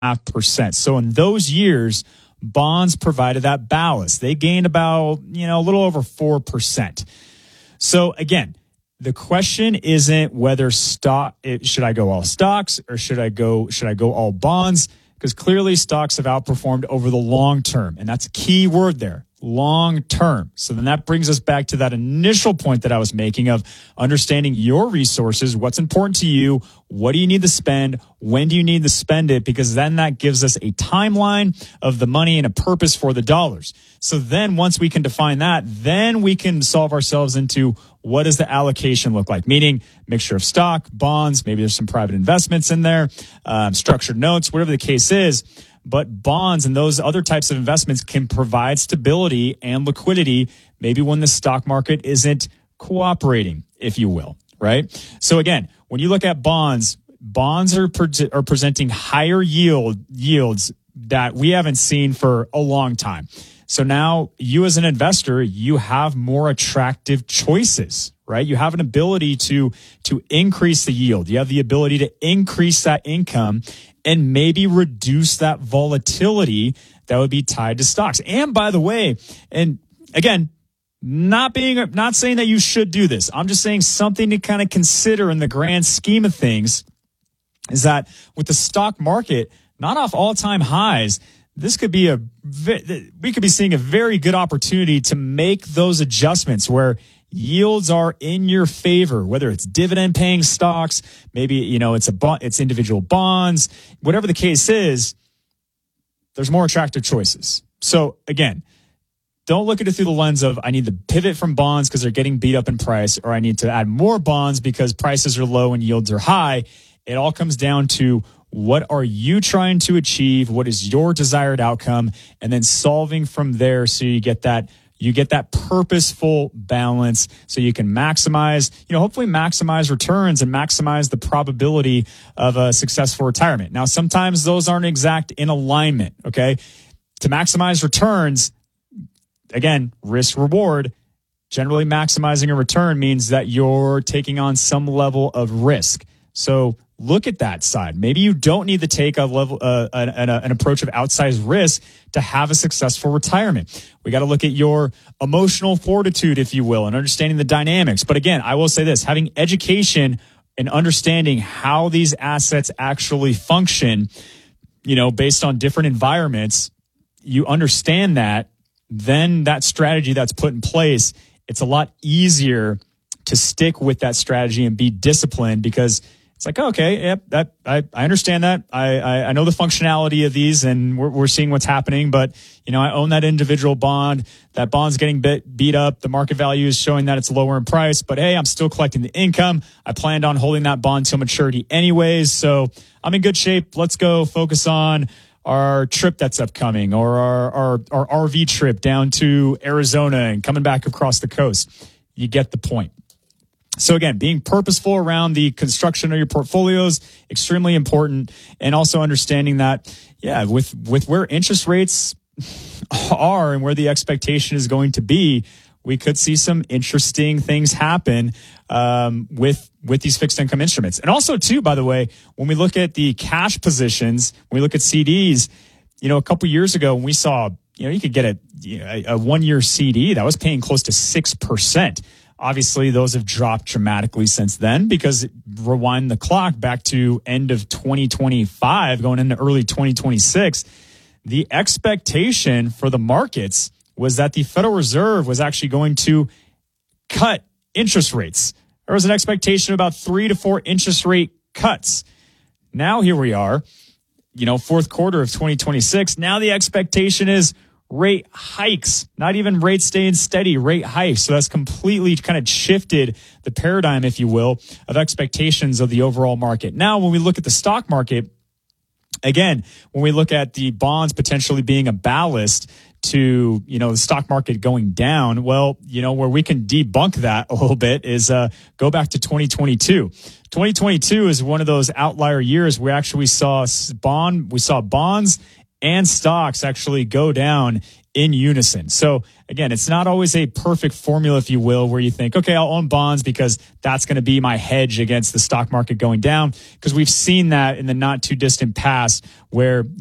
0.5%. So in those years, bonds provided that ballast. They gained about, a little over 4%. So again, the question isn't whether should I go all stocks or should I go all bonds? Because clearly stocks have outperformed over the long term. And that's a key word there, long term. So then that brings us back to that initial point that I was making of understanding your resources, what's important to you, what do you need to spend, when do you need to spend it, because then that gives us a timeline of the money and a purpose for the dollars. So then once we can define that, then we can solve ourselves into what does the allocation look like, meaning mixture of stock, bonds, maybe there's some private investments in there, structured notes, whatever the case is. But bonds and those other types of investments can provide stability and liquidity, maybe when the stock market isn't cooperating, if you will, right? So again, when you look at bonds are presenting higher yields that we haven't seen for a long time. So now you as an investor, you have more attractive choices, right? You have an ability to increase the yield. You have the ability to increase that income and maybe reduce that volatility that would be tied to stocks. And by the way, and again, not saying that you should do this. I'm just saying something to kind of consider in the grand scheme of things is that with the stock market not off all-time highs, this could be we could be seeing a very good opportunity to make those adjustments where yields are in your favor, whether it's dividend paying stocks, maybe, it's individual bonds, whatever the case is, there's more attractive choices. So again, don't look at it through the lens of I need to pivot from bonds because they're getting beat up in price, or I need to add more bonds because prices are low and yields are high. It all comes down to what are you trying to achieve? What is your desired outcome? And then solving from there so you get that purposeful balance so you can maximize, hopefully maximize returns and maximize the probability of a successful retirement. Now, sometimes those aren't exact in alignment, okay? To maximize returns, again, risk reward, generally maximizing a return means that you're taking on some level of risk. So look at that side. Maybe you don't need to take an approach of outsized risk to have a successful retirement. We got to look at your emotional fortitude, if you will, and understanding the dynamics. But again, I will say this, having education and understanding how these assets actually function, based on different environments, you understand that, then that strategy that's put in place, it's a lot easier to stick with that strategy and be disciplined because it's like, okay, yep, I understand that. I know the functionality of these and we're seeing what's happening, but I own that individual bond. That bond's getting beat up. The market value is showing that it's lower in price, but hey, I'm still collecting the income. I planned on holding that bond till maturity anyways. So I'm in good shape. Let's go focus on our trip that's upcoming or our RV trip down to Arizona and coming back across the coast. You get the point. So again, being purposeful around the construction of your portfolios, extremely important. And also understanding that, with where interest rates are and where the expectation is going to be, we could see some interesting things happen with these fixed income instruments. And also too, by the way, when we look at the cash positions, when we look at CDs, a couple years ago when we saw, you could get a 1 year CD that was paying close to 6%. Obviously, those have dropped dramatically since then because rewind the clock back to end of 2025, going into early 2026, the expectation for the markets was that the Federal Reserve was actually going to cut interest rates. There was an expectation of about 3 to 4 interest rate cuts. Now here we are, fourth quarter of 2026. Now the expectation is rate hikes, not even rates staying steady, rate hikes. So that's completely kind of shifted the paradigm, if you will, of expectations of the overall market. Now, when we look at the stock market, again, when we look at the bonds potentially being a ballast to, the stock market going down, well, where we can debunk that a little bit is go back to 2022. 2022 is one of those outlier years where actually we saw bonds and stocks actually go down in unison. So again, it's not always a perfect formula, if you will, where you think, okay, I'll own bonds because that's going to be my hedge against the stock market going down. Because we've seen that in the not too distant past where